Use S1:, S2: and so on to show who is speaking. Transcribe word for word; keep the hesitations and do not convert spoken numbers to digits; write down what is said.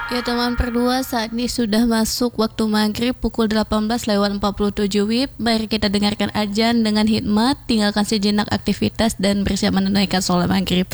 S1: Ya teman berdua, saat ini sudah masuk waktu maghrib pukul delapan belas lewat empat puluh tujuh W I B. Mari kita dengarkan ajan dengan hikmat, tinggalkan sejenak aktivitas dan bersiap menunaikan sholat maghrib.